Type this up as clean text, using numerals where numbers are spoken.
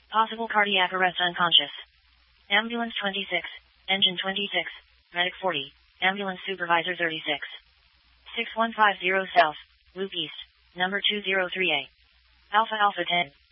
Possible cardiac arrest unconscious. Ambulance 26, engine 26, medic 40, ambulance supervisor 36. 6150 south, loop east, number 203A. Alpha Alpha 10.